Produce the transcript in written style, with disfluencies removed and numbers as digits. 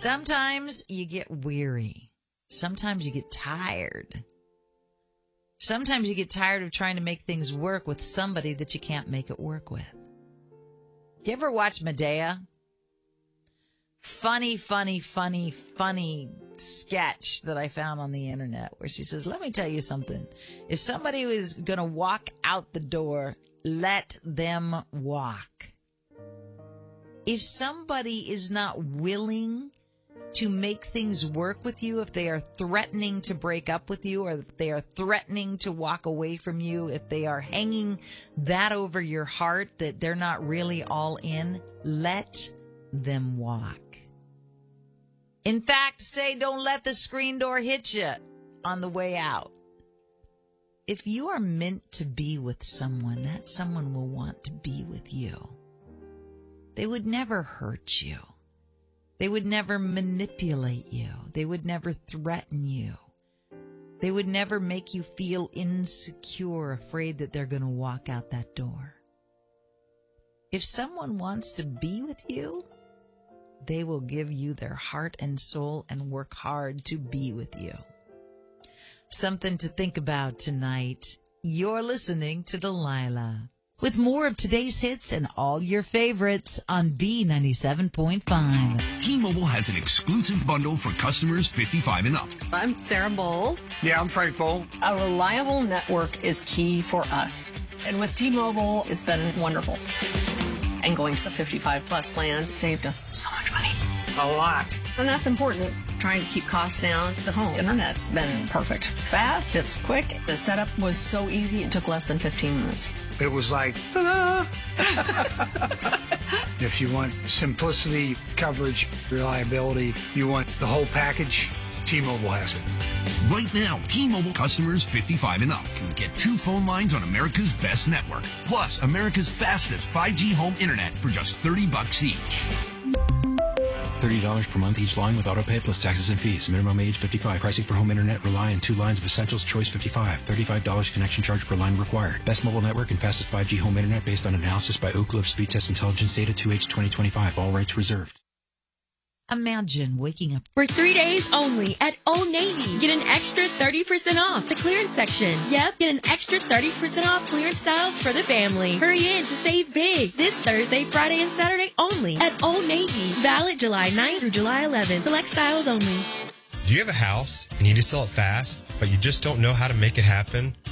Sometimes you get weary. Sometimes you get tired. Sometimes you get tired of trying to make things work with somebody that you can't make it work with. You ever watch Medea? Funny sketch that I found on the internet where she says, let me tell you something. If somebody was going to walk out the door, let them walk. If somebody is not willing to make things work with you, if they are threatening to break up with you, or if they are threatening to walk away from you, if they are hanging that over your heart that they're not really all in, let them walk. In fact, say don't let the screen door hit you on the way out. If you are meant to be with someone, that someone will want to be with you. They would never hurt you. They would never manipulate you. They would never threaten you. They would never make you feel insecure, afraid that they're going to walk out that door. If someone wants to be with you, they will give you their heart and soul and work hard to be with you. Something to think about tonight. You're listening to Delilah, with more of today's hits and all your favorites on B97.5. T-Mobile has an exclusive bundle for customers 55 and up. I'm Sarah Bowl. Yeah, I'm Frank Bowl. A reliable network is key for us. And with T-Mobile, it's been wonderful. And going to the 55 plus plan saved us so much money. A lot. And that's important. Trying to keep costs down. The home internet's been perfect. It's fast, it's quick. The setup was so easy, it took less than 15 minutes. It was like, ta-da! If you want simplicity, coverage, reliability, you want the whole package, T-Mobile has it. Right now, T-Mobile customers 55 and up can get 2 phone lines on America's best network, plus America's fastest 5G home internet for just $30 each. $30 per month each line with autopay plus taxes and fees. Minimum age 55. Pricing for home internet rely on 2 lines of Essentials Choice 55. $35 connection charge per line required. Best mobile network and fastest 5G home internet based on analysis by Oak Grove Speed Test Intelligence Data 2H 2025. All rights reserved. Imagine waking up for 3 days only at Old Navy. Get an extra 30% off the clearance section. Yep, get an extra 30% off clearance styles for the family. Hurry in to save big this Thursday, Friday, and Saturday only at Old Navy. Valid July 9th through July 11th. Select styles only. Do you have a house and you need to sell it fast, but you just don't know how to make it happen?